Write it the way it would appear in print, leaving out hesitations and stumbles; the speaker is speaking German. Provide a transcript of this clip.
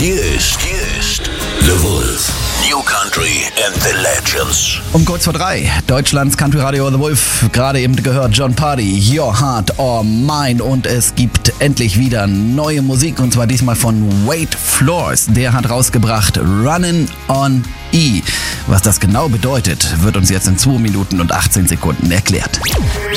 Hier ist The Wolf. New Country and the Legends. Um kurz vor 3, Deutschlands Country Radio The Wolf. Gerade eben gehört Jon Pardi, Your Heart or Mine. Und es gibt endlich wieder neue Musik. Und zwar diesmal von Wade Floors. Der hat rausgebracht Runnin' on E. Was das genau bedeutet, wird uns jetzt in 2 Minuten und 18 Sekunden erklärt.